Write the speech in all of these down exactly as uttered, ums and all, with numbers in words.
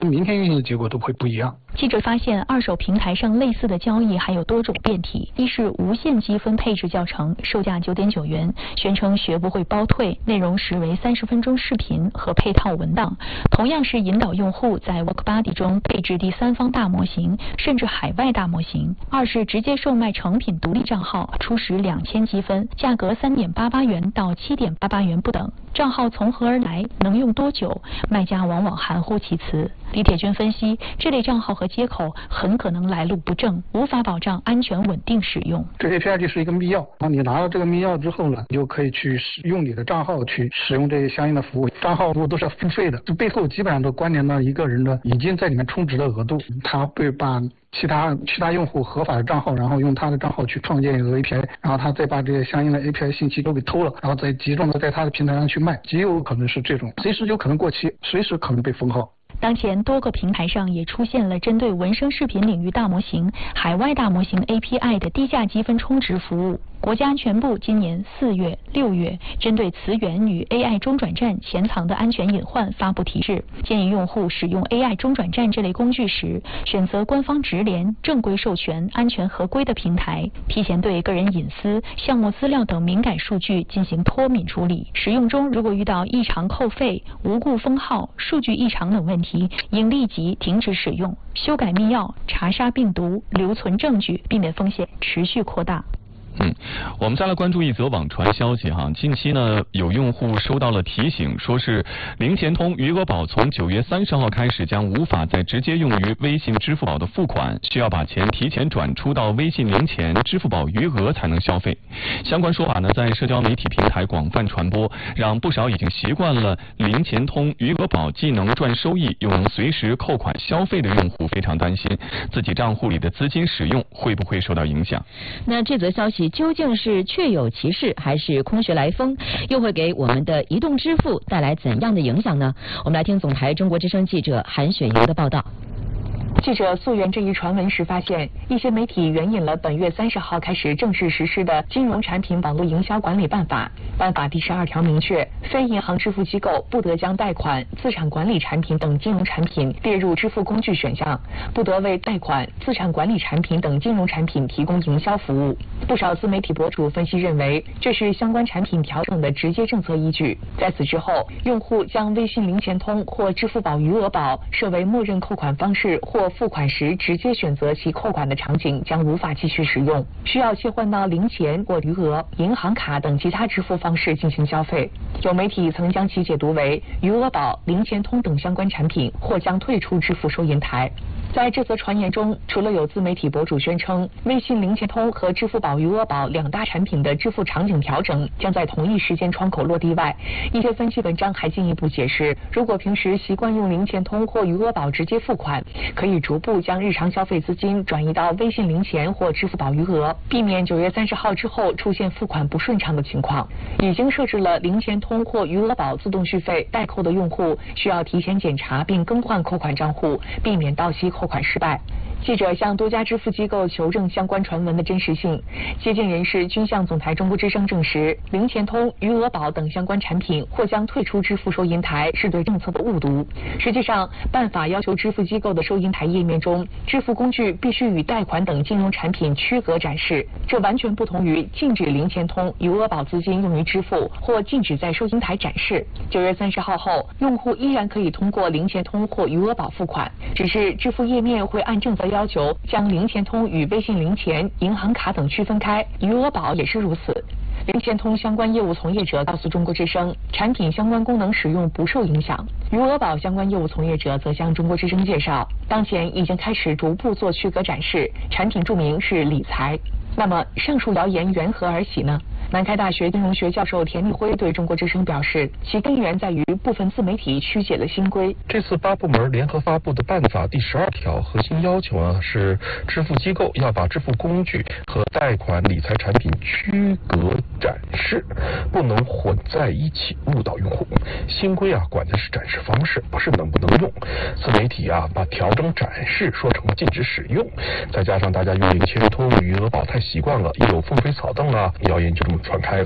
明天运行的结果都会不一样。 记者发现，二手平台上类似的交易还有多种变体：一是无限积分配置教程，售价九点九元，宣称学不会包退，内容实为三十分钟视频和配套文档；同样是引导用户在 WorkBuddy 中配置第三方大模型，甚至海外大模型；二是直接售卖成品独立账号，初始两千积分，价格三点八八元到七点八八元不等。账号从何而来，能用多久，卖家往往含糊其辞。李铁军分析，这类账号和接口很可能来路不正，无法保障安全稳定使用。 这 A P I 就是一个密钥，然后你拿到这个密钥之后呢，你就可以去使用你的账号去使用这些相应的服务。账号如果都是付费的，这背后基本上都关联到一个人的已经在里面充值的额度，他会把其他其他用户合法的账号，然后用他的账号去创建一个 A P I， 然后他再把这些相应的 A P I 信息都给偷了，然后再集中的在他的平台上去卖，极有可能是这种，随时有可能过期，随时可能被封号。 当前多个平台上也出现了针对文生视频领域大模型、海外大模型 A P I 的低价积分充值服务。国家安全部今年四月、六月针对词源与 A I 中转站潜藏的安全隐患发布提示，建议用户使用 A I 中转站这类工具时，选择官方直连、正规授权、安全合规的平台，提前对个人隐私、项目资料等敏感数据进行脱敏处理。使用中如果遇到异常扣费、无故封号、数据异常等问题，应立即停止使用，修改密钥，查杀病毒，留存证据，避免风险持续扩大。 嗯，我们再来关注一则网传消息哈。近期呢，有用户收到了提醒，说是零钱通余额宝从九月三十号开始将无法再直接用于微信、支付宝的付款，需要把钱提前转出到微信零钱、支付宝余额才能消费。相关说法呢，在社交媒体平台广泛传播，让不少已经习惯了零钱通余额宝既能赚收益，又能随时扣款消费的用户非常担心自己账户里的资金使用会不会受到影响。 那这则消息究竟是确有其事还是空穴来风，又会给我们的移动支付带来怎样的影响呢？我们来听总台中国之声记者韩雪莹的报道。 记者溯源这一传闻时发现，一些媒体援引了本月三十号开始正式实施的《金融产品网络营销管理办法》。办法第十二条明确，非银行支付机构不得将贷款、资产管理产品等金融产品列入支付工具选项，不得为贷款、资产管理产品等金融产品提供营销服务。不少自媒体博主分析认为，这是相关产品调整的直接政策依据。在此之后，用户将微信零钱通或支付宝余额宝设为默认扣款方式或付款时直接选择其扣款的场景将无法继续使用，需要切换到零钱或余额、银行卡等其他支付方式进行消费。有媒体曾将其解读为余额宝、零钱通等相关产品或将退出支付收银台。在这则传言中，除了有自媒体博主宣称微信零钱通和支付宝余额宝两大产品的支付场景调整将在同一时间窗口落地外，一些分析文章还进一步解释，如果平时习惯用零钱通或余额宝直接付款，可以逐步将日常消费资金转移到微信零钱或支付宝余额，避免九月三十号之后出现付款不顺畅的情况。已经设置了零钱通或余额宝自动续费代扣的用户，需要提前检查并更换扣款账户，避免到期扣款失败。记者向多家支付机构求证相关传闻的真实性，接近人士均向总台中国之声证实，零钱通、余额宝等相关产品或将退出支付收银台是对政策的误读。实际上，办法要求支付机构的收银台页面中，支付工具必须与贷款等金融产品区隔展示，这完全不同于禁止零钱通、余额宝资金用于支付或禁止在收银台展示。九月三十号后，用户依然可以通过零钱通或余额宝付款，只是支付页面会按政策要求将零钱通与微信零钱、银行卡等区分开，余额宝也是如此。零钱通相关业务从业者告诉中国之声，产品相关功能使用不受影响。余额宝相关业务从业者则向中国之声介绍，当前已经开始逐步做区隔展示，产品注明是理财。那么上述谣言缘何而起呢？南开大学金融学教授田立辉对中国之声表示，其根源在于部分自媒体曲解了新规。 这次八部门联合发布的办法第十二条核心要求啊，是支付机构要把支付工具和贷款理财产品区隔展示，不能混在一起误导用户。新规啊，管的是展示方式，不是能不能用。自媒体啊，把调整展示说成禁止使用，再加上大家用零钱通、余额宝太习惯了，一有风吹草动啊，谣言就这么传开了。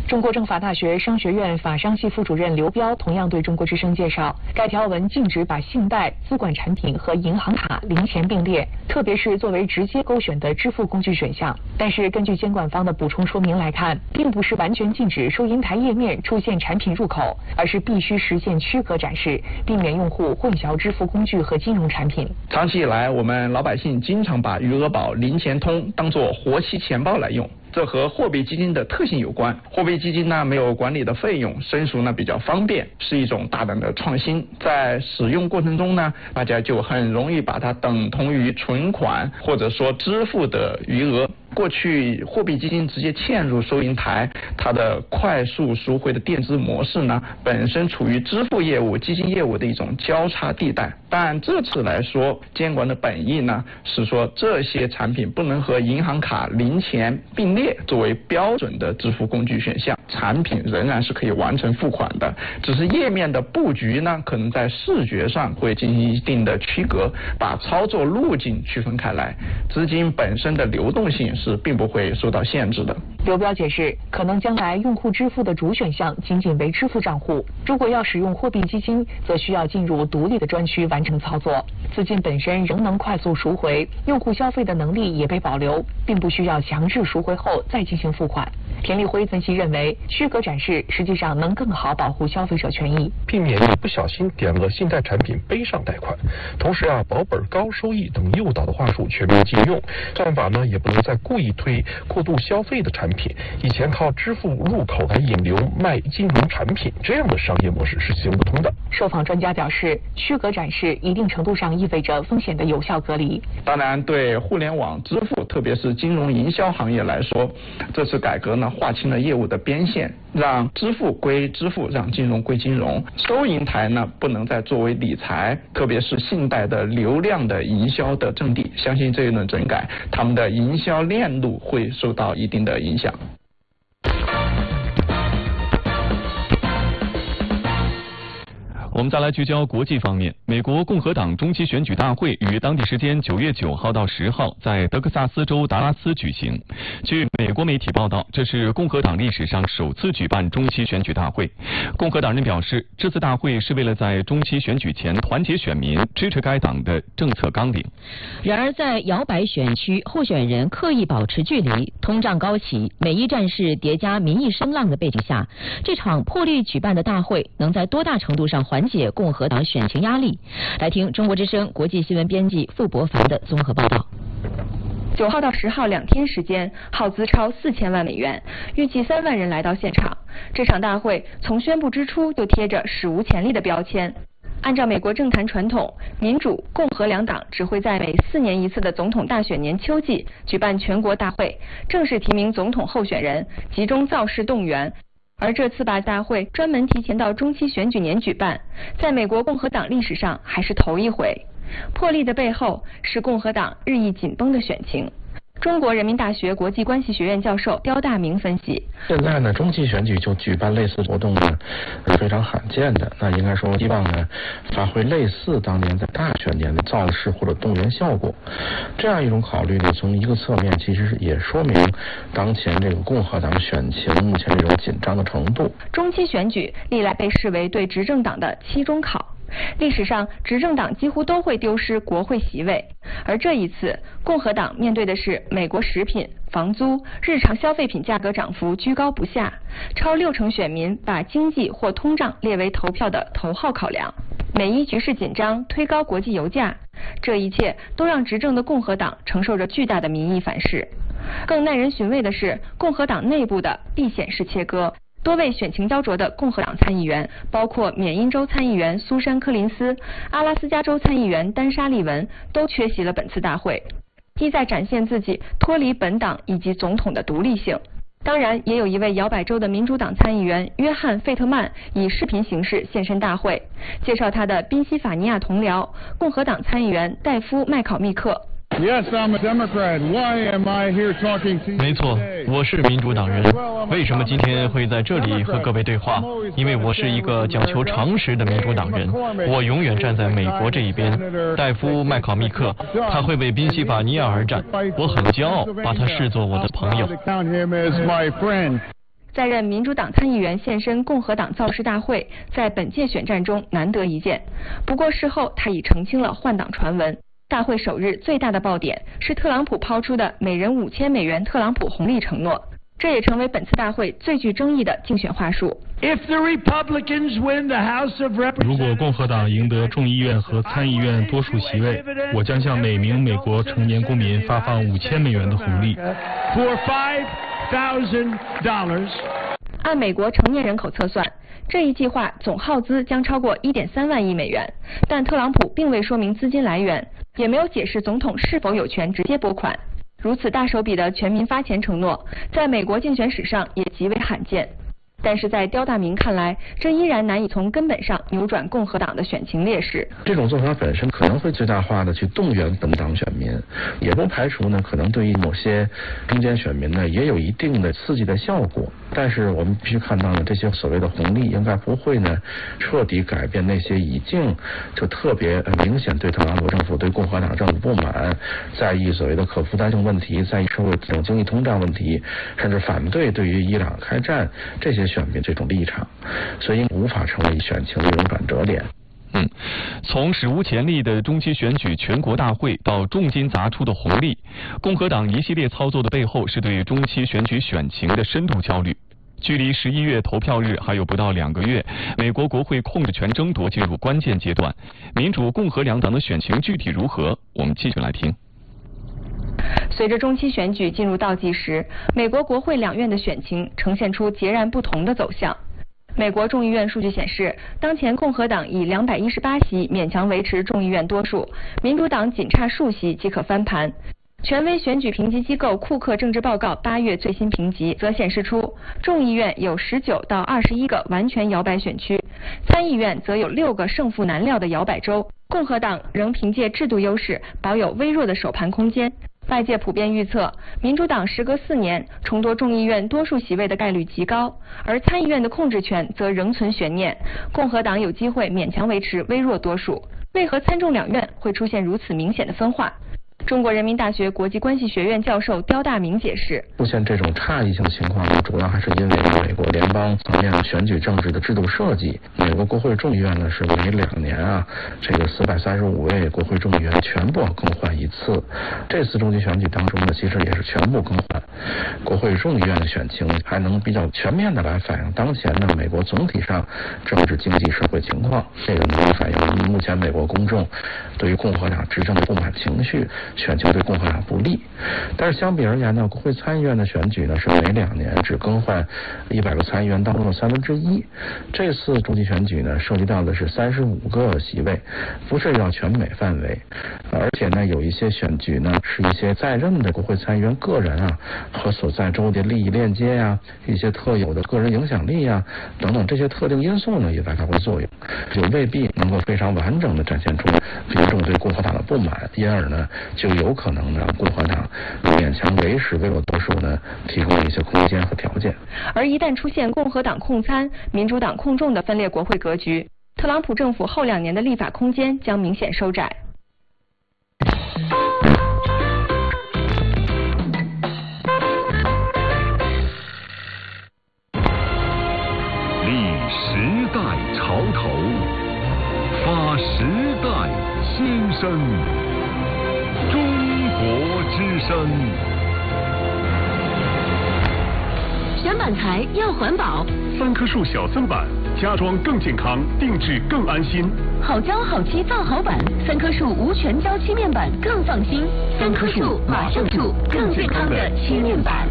中国政法大学商学院法商系副主任刘彪同样对中国之声介绍，该条文禁止把信贷、资管产品和银行卡、零钱并列，特别是作为直接勾选的支付工具选项。但是根据监管方的补充说明来看，并不是完全禁止收银台页面出现产品入口，而是必须实现区隔展示，避免用户混淆支付工具和金融产品。 长期以来，我们老百姓经常把余额宝、零钱通当作活期钱包来用。这和货币基金的特性有关。货币基金呢没有管理的费用，申赎呢比较方便，是一种大胆的创新。在使用过程中呢，大家就很容易把它等同于存款或者说支付的余额。过去货币基金直接嵌入收银台，它的快速赎回的电子模式呢，本身处于支付业务、基金业务的一种交叉地带。但这次来说，监管的本意呢是说这些产品不能和银行卡、零钱并列作为标准的支付工具选项，产品仍然是可以完成付款的，只是页面的布局呢可能在视觉上会进行一定的区隔，把操作路径区分开来，资金本身的流动性是并不会受到限制的。 刘彪解释，可能将来用户支付的主选项仅仅为支付账户，如果要使用货币基金，则需要进入独立的专区完成操作，资金本身仍能快速赎回，用户消费的能力也被保留，并不需要强制赎回后再进行付款。田立辉分析认为，区隔展示实际上能更好保护消费者权益， 避免一不小心点了信贷产品背上贷款。同时啊，保本、高收益等诱导的话术全面禁用，算法呢也不能再故意推过度消费的产品。以前靠支付入口来引流卖金融产品，这样的商业模式是行不通的。 受访专家表示，区隔展示一定程度上意味着风险的有效隔离。 当然，对互联网支付，特别是金融营销行业来说，这次改革呢划清了业务的边线，让支付归支付，让金融归金融。收银台呢不能再作为理财，特别是信贷的流量的营销的阵地。相信这一轮整改，他们的营销链路会受到一定的影响。 我们再来聚焦国际方面，美国共和党中期选举大会于当地时间九月九号到十号在德克萨斯州达拉斯举行。据美国媒体报道，这是共和党历史上首次举办中期选举大会。共和党人表示，这次大会是为了在中期选举前团结选民，支持该党的政策纲领。 然而，在摇摆选区，候选人刻意保持距离，通胀高企，美伊战事叠加民意声浪的背景下，这场破例举办的大会能在多大程度上缓解共和党选情压力？来听中国之声国际新闻编辑傅博凡的综合报道。 九号到十号两天时间，耗资超四千万美元，预计三万人来到现场。这场大会从宣布之初就贴着史无前例的标签。按照美国政坛传统，民主、共和两党只会在每四年一次的总统大选年秋季举办全国大会，正式提名总统候选人，集中造势动员。而这次把大会专门提前到中期选举年举办，在美国共和党历史上还是头一回。破例的背后是共和党日益紧绷的选情。中国人民大学国际关系学院教授刁大明分析， 现在呢，中期选举就举办类似活动呢，是非常罕见的。那应该说，希望呢，发挥类似当年在大选年的造势或者动员效果。这样一种考虑呢，从一个侧面其实也说明当前这个共和党选情目前这种紧张的程度。 中期选举历来被视为对执政党的期中考。历史上，执政党几乎都会丢失国会席位，而这一次，共和党面对的是美国食品、房租、日常消费品价格涨幅居高不下，超六成选民把经济或通胀列为投票的头号考量。美伊局势紧张，推高国际油价，这一切都让执政的共和党承受着巨大的民意反噬。更耐人寻味的是，共和党内部的避险式切割。多位选情焦灼的共和党参议员，包括缅因州参议员苏珊·柯林斯、阿拉斯加州参议员丹莎·利文，都缺席了本次大会，意在展现自己脱离本党以及总统的独立性。当然，也有一位摇摆州的民主党参议员约翰·费特曼以视频形式现身大会，介绍他的宾夕法尼亚同僚共和党参议员戴夫·麦考密克。 Yes, I'm a Democrat. Why am I here talking to you? 没错，我是民主党人。为什么今天会在这里和各位对话？因为我是一个讲求常识的民主党人，我永远站在美国这一边。戴夫·麦考密克，他会为宾夕法尼亚而战，我很骄傲，把他视作我的朋友。 在任民主党参议员现身共和党造势大会，在本届选战中难得一见。不过事后他已澄清了换党传闻。大会首日最大的爆点是特朗普抛出的每人五千美元特朗普红利承诺，这也成为本次大会最具争议的竞选话术。 如果共和党赢得众议院和参议院多数席位，我将向每名美国成年公民发放五千美元的红利。 按美国成年人口测算，这一计划总耗资将超过 一点三万亿美元，但特朗普并未说明资金来源，也没有解释总统是否有权直接拨款。如此大手笔的全民发钱承诺，在美国竞选史上也极为罕见。但是在刁大明看来，这依然难以从根本上扭转共和党的选情劣势。 这种做法本身可能会最大化的去动员本党选民，也不排除呢可能对于某些中间选民呢也有一定的刺激的效果。但是我们必须看到呢，这些所谓的红利应该不会呢彻底改变那些已经就特别明显对特朗普政府、对共和党政府不满，在意所谓的可负担性问题，在意社会这种经济通胀问题，甚至反对对于伊朗开战这些选民这种立场，所以无法成为选情的一种转折点。 嗯，从史无前例的中期选举全国大会到重金砸出的红利，共和党一系列操作的背后是对中期选举选情的深度焦虑。距离十一月投票日还有不到两个月，美国国会控制权争夺进入关键阶段，民主共和两党的选情具体如何？我们继续来听。 随着中期选举进入倒计时，美国国会两院的选情呈现出截然不同的走向。美国众议院数据显示，当前共和党以两百一十八席勉强维持众议院多数，民主党仅差数席即可翻盘。权威选举评级机构库克政治报告八月最新评级则显示出，众议院有十九到二十一个完全摇摆选区，参议院则有六个胜负难料的摇摆州。共和党仍凭借制度优势保有微弱的首盘空间。外界普遍预测，民主党时隔四年重夺众议院多数席位的概率极高，而参议院的控制权则仍存悬念，共和党有机会勉强维持微弱多数。为何参众两院会出现如此明显的分化？中国人民大学国际关系学院教授刁大明解释， 出现这种差异性情况呢，主要还是因为美国联邦层面选举政治的制度设计。美国国会众议院呢是每两年啊，这个四百三十五位国会众议员全部要更换一次。这次中期选举当中呢，其实也是全部更换。国会众议院的选情还能比较全面的来反映当前呢美国总体上政治经济社会情况，这个能反映目前美国公众对于共和党执政的不满情绪。选情对共和党不利，但是相比而言呢，国会参议院的选举呢是每两年只更换一百个参议员当中的三分之一。这次中期选举呢，涉及到的是三十五个席位，不涉及到全美范围，而且呢，有一些选举呢是一些在任的国会参议员个人啊和所在州的利益链接呀、啊、一些特有的个人影响力啊等等这些特定因素呢也在发挥作用，就未必能够非常完整的展现出民众对共和党的不满，因而呢就有可能让共和党勉强维持微弱多数呢提供一些空间和条件。 而一旦出现共和党控参、民主党控众的分裂国会格局，特朗普政府后两年的立法空间将明显收窄。 历时代潮头，发时代新声。中国之声。 选板材要环保， 三棵树小森板，家装更健康，定制更安心。 好胶好漆造好板，三棵树无全胶漆面板更放心。三棵树马上树，更健康的漆面板。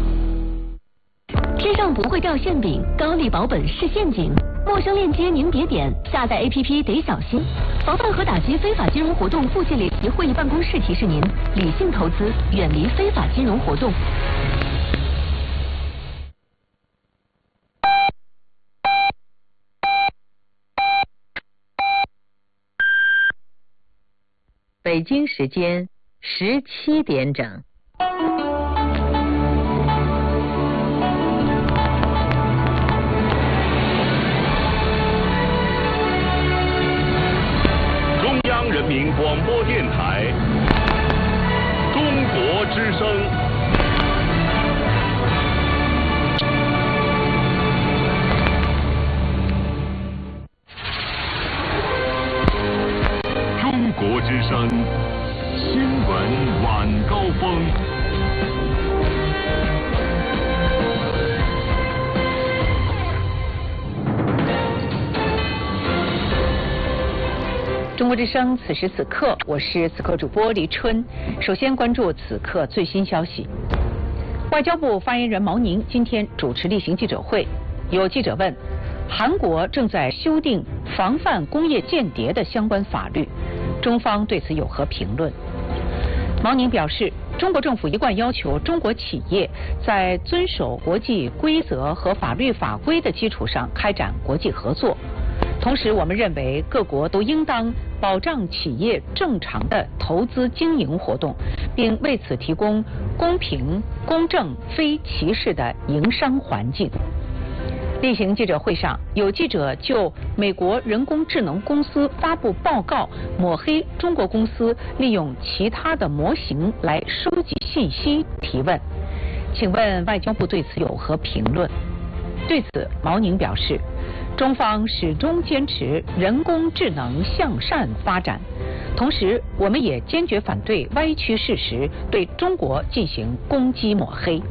天上不会掉馅饼，高利保本是陷阱。陌生链接您别点，下载 A P P 得小心。防范和打击非法金融活动部际联席会议办公室提示您：理性投资，远离非法金融活动。 北京时间十七点整。 人民广播电台，中国之声。 声，新闻晚高峰。 中国之声，此时此刻，我是此刻主播黎春。首先关注此刻最新消息。外交部发言人毛宁今天主持例行记者会，有记者问，韩国正在修订防范工业间谍的相关法律，中方对此有何评论？毛宁表示，中国政府一贯要求中国企业在遵守国际规则和法律法规的基础上开展国际合作。同时，我们认为各国都应当保障企业正常的投资经营活动，并为此提供公平、公正、非歧视的营商环境。例行记者会上，有记者就美国人工智能公司发布报告，抹黑中国公司利用其他的模型来收集信息提问，请问外交部对此有何评论？对此，毛宁表示，中方始终坚持人工智能向善发展，同时我们也坚决反对歪曲事实，对中国进行攻击抹黑。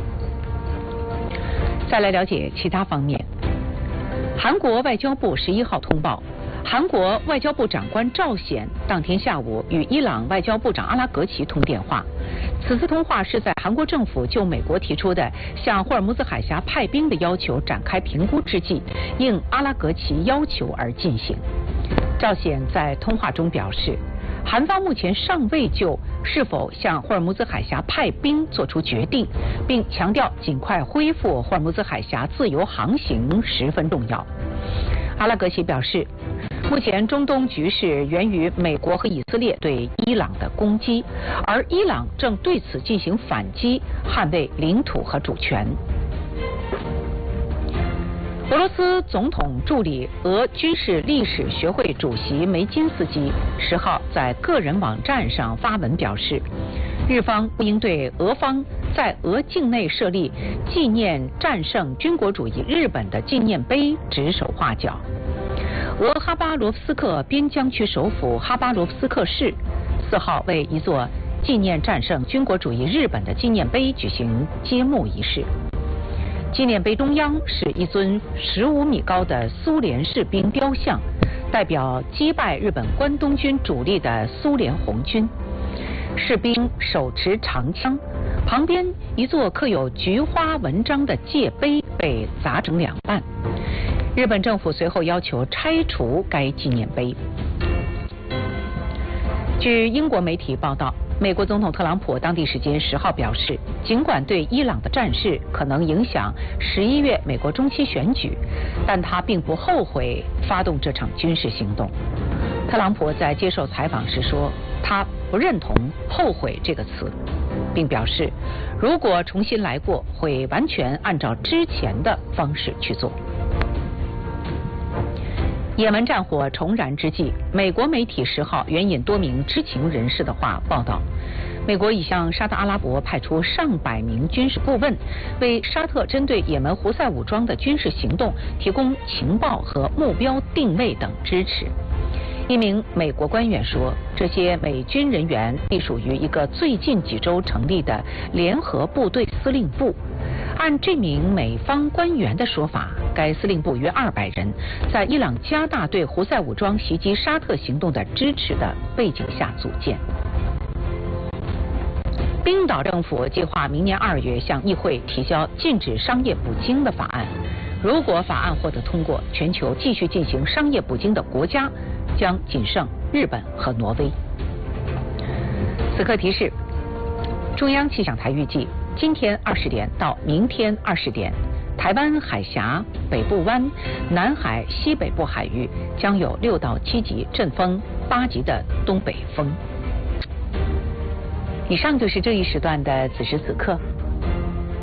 再来了解其他方面。韩国外交部十一号通报，韩国外交部长官赵显当天下午与伊朗外交部长阿拉格齐通电话。此次通话是在韩国政府就美国提出的向霍尔木兹海峡派兵的要求展开评估之际，应阿拉格齐要求而进行。赵显在通话中表示，韩方目前尚未就是否向霍尔木兹海峡派兵作出决定，并强调尽快恢复霍尔木兹海峡自由航行十分重要。阿拉格齐表示，目前中东局势源于美国和以色列对伊朗的攻击，而伊朗正对此进行反击，捍卫领土和主权。俄罗斯总统助理、俄军事历史学会主席梅金斯基十号在个人网站上发文表示，日方不应对俄方在俄境内设立纪念战胜军国主义日本的纪念碑指手画脚。俄哈巴罗夫斯克边疆区首府哈巴罗夫斯克市四号为一座纪念战胜军国主义日本的纪念碑举行揭幕仪式。纪念碑中央是一尊十五米高的苏联士兵雕像，代表击败日本关东军主力的苏联红军。士兵手持长枪，旁边一座刻有菊花文章的界碑被砸成两半。日本政府随后要求拆除该纪念碑。据英国媒体报道，美国总统特朗普当地时间十号表示，尽管对伊朗的战事可能影响十一月美国中期选举，但他并不后悔发动这场军事行动。特朗普在接受采访时说，他不认同后悔这个词，并表示，如果重新来过，会完全按照之前的方式去做。也门战火重燃之际，美国媒体十号援引多名知情人士的话报道，美国已向沙特阿拉伯派出上百名军事顾问，为沙特针对也门胡塞武装的军事行动提供情报和目标定位等支持。一名美国官员说，这些美军人员隶属于一个最近几周成立的联合部队司令部。按这名美方官员的说法，该司令部约二百人，在伊朗加大对胡塞武装袭击沙特行动的支持的背景下组建。冰岛政府计划明年二月向议会提交禁止商业捕鲸的法案。如果法案获得通过，全球继续进行商业捕鲸的国家将仅剩日本和挪威。此刻提示：中央气象台预计，今天二十点到明天二十点，台湾海峡、北部湾、南海西北部海域将有六到七级阵风、八级的东北风。以上就是这一时段的此时此刻，